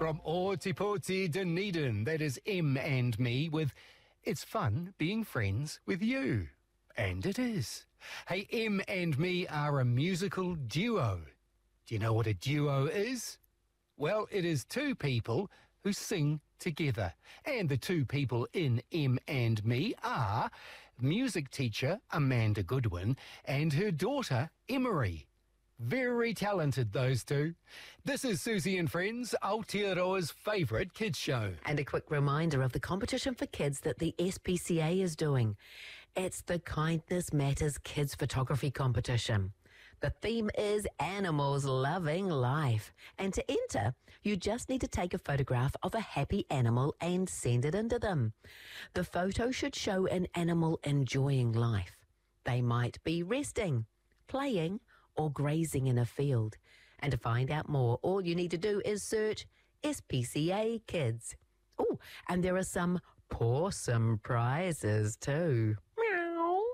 From Ōtepoti, Dunedin, that is M and me with It's Fun Being Friends with You. And it is. Hey, M and me are a musical duo. Do you know what a duo is? Well, it is two people who sing together. And the two people in M and me are music teacher Amanda Goodwin and her daughter Emery. Very talented, those two. This is Susie and Friends, Aotearoa's favourite kids show. And a quick reminder of the competition for kids that the SPCA is doing. It's the Kindness Matters Kids Photography Competition. The theme is Animals Loving Life. And to enter, you just need to take a photograph of a happy animal and send it in to them. The photo should show an animal enjoying life. They might be resting, playing, or grazing in a field. And to find out more, all you need to do is search SPCA Kids. Oh, and there are some pawsome prizes too. Meow.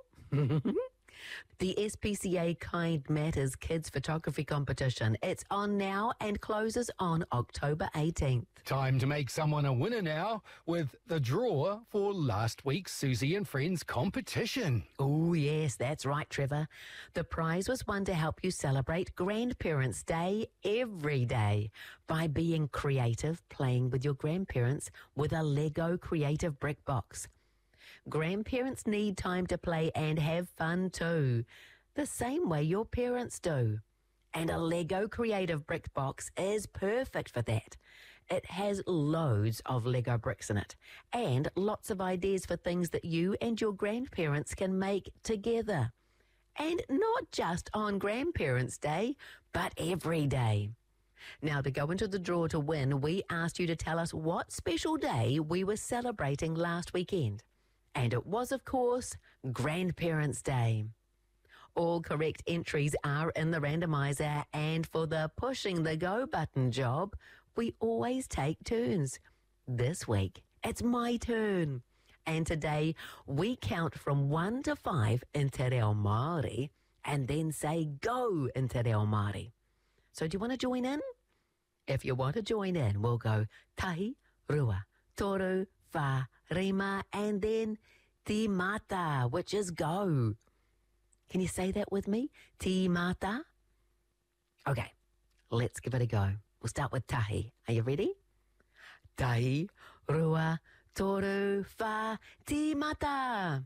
The SPCA Kind Matters Kids Photography Competition. It's on now and closes on October 18th. Time to make someone a winner now with the draw for last week's Susie and Friends competition. Oh, yes, that's right, Trevor. The prize was one to help you celebrate Grandparents' Day every day by being creative, playing with your grandparents with a Lego Creative Brick Box. Grandparents need time to play and have fun too, the same way your parents do. And a Lego Creative Brick Box is perfect for that. It has loads of Lego bricks in it and lots of ideas for things that you and your grandparents can make together. And not just on Grandparents' Day, but every day. Now, to go into the draw to win, we asked you to tell us what special day we were celebrating last weekend. And it was, of course, Grandparents' Day. All correct entries are in the randomizer, and for the pushing the go button job, we always take turns. This week, it's my turn. And today, we count from 1 to 5 in Te Reo Māori and then say go in Te Reo Māori. So do you want to join in? If you want to join in, we'll go tahi, rua, toru, wha, rima, and then ti mata, which is go. Can you say that with me? Ti mata? Okay, let's give it a go. We'll start with tahi. Are you ready? Tahi, rua, toru, wha, ti mata.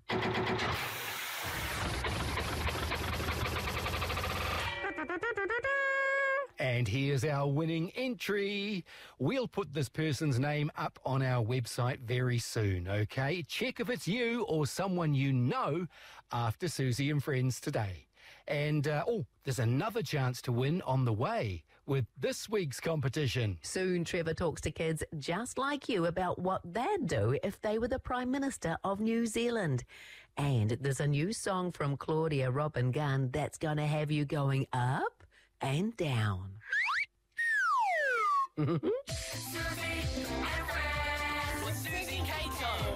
And here's our winning entry. We'll put this person's name up on our website very soon, okay? Check if it's you or someone you know after Susie and Friends today. And, there's another chance to win on the way with this week's competition. Soon, Trevor talks to kids just like you about what they'd do if they were the Prime Minister of New Zealand. And there's a new song from Claudia Robin Gunn that's going to have you going up and down. Susie and Friends with Susie Cato.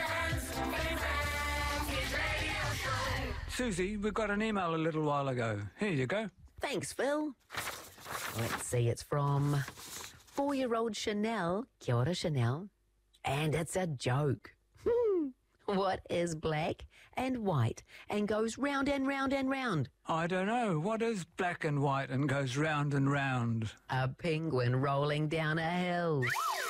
Susie, we got an email a little while ago. Here you go. Thanks, Phil. Let's see, it's from 4-year-old Chanel. Kia ora, Chanel. And it's a joke. What is black and white and goes round and round and round? I don't know. What is black and white and goes round and round? A penguin rolling down a hill.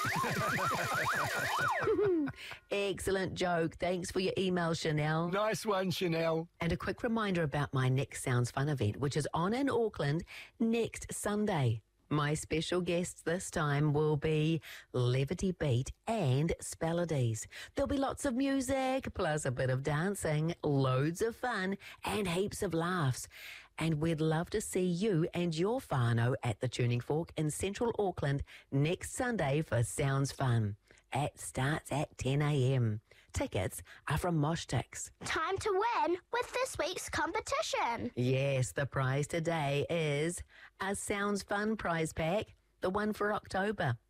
Excellent joke. Thanks for your email, Chanel. Nice one, Chanel. And a quick reminder about my Next Sounds Fun event, which is on in Auckland next Sunday. My special guests this time will be Levity Beat and Spelladies. There'll be lots of music, plus a bit of dancing, loads of fun, and heaps of laughs. And we'd love to see you and your whānau at the Tuning Fork in Central Auckland next Sunday for Sounds Fun. It starts at 10 a.m. Tickets are from Moshtix. Time to win with this week's competition. Yes, the prize today is a Sounds Fun prize pack, the one for October.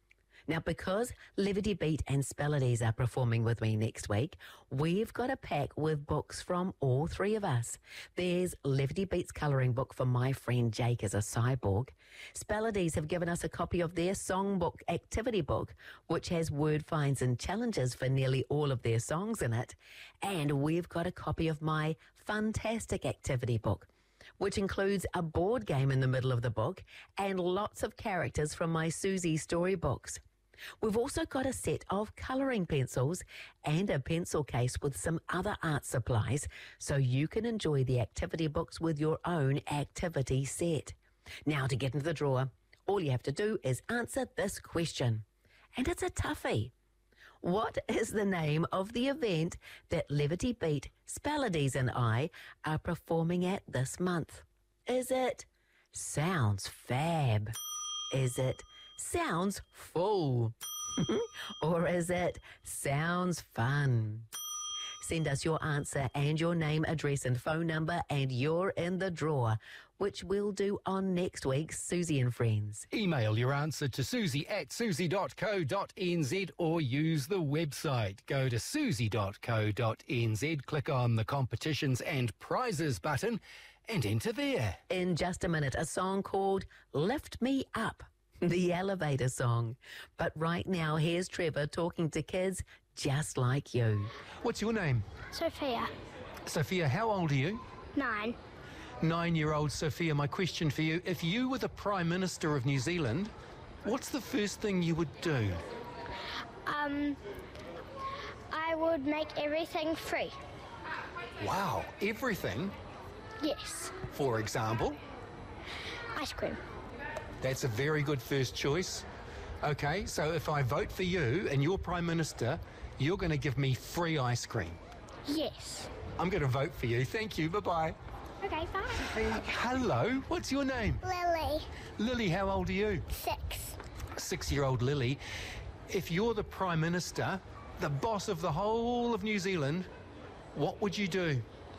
Now, because Levity Beat and Spellides are performing with me next week, we've got a pack with books from all three of us. There's Levity Beat's colouring book for my friend Jake as a cyborg. Spellides have given us a copy of their songbook activity book, which has word finds and challenges for nearly all of their songs in it. And we've got a copy of my Fantastic activity book, which includes a board game in the middle of the book and lots of characters from my Susie storybooks. We've also got a set of colouring pencils and a pencil case with some other art supplies, so you can enjoy the activity books with your own activity set. Now, to get into the drawer, all you have to do is answer this question. And it's a toughie. What is the name of the event that Levity Beat, Spellides and I are performing at this month? Is it Sounds Fab? Is it Sounds Full? Or is it Sounds Fun? Send us your answer and your name, address and phone number, and you're in the draw, which we'll do on next week's Susie and Friends. Email your answer to susie@susie.co.nz or use the website. Go to susie.co.nz, click on the competitions and prizes button and enter there. In just a minute, a song called Lift Me Up, the elevator song. But right now, here's Trevor talking to kids just like you. What's your name? Sophia, Sophia, how old are you? 9. 9-year-old Sophia, my question for you, if you were the Prime Minister of New Zealand, what's the first thing you would do? I would make everything free. Wow, everything? Yes. For example? Ice cream. That's a very good first choice. Okay, so if I vote for you and you're Prime Minister, you're going to give me free ice cream. Yes. I'm going to vote for you. Thank you. Bye-bye. Okay, bye. Hello, what's your name? Lily, Lily, how old are you? 6. 6-year-old Lily. If you're the Prime Minister, the boss of the whole of New Zealand, what would you do?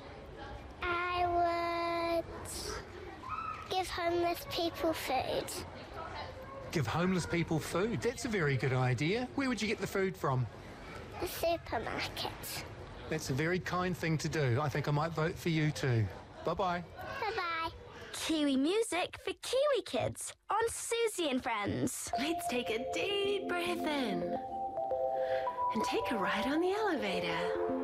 I would give homeless people food. Give homeless people food. That's a very good idea. Where would you get the food from? The supermarket. That's a very kind thing to do. I think I might vote for you too. Bye-bye. Bye-bye. Kiwi music for Kiwi kids on Susie and Friends. Let's take a deep breath in and take a ride on the elevator.